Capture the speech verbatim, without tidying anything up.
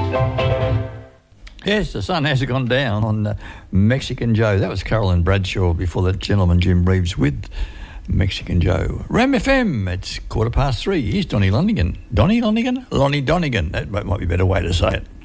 Yes, the sun has gone down on uh, Mexican Joe. That was Carolyn Bradshaw before that gentleman Jim Reeves with Mexican Joe. Ram F M, it's quarter past three. Here's Donnie Lonigan. Donnie Lonigan? Lonnie Donegan. That might be a better way to say it.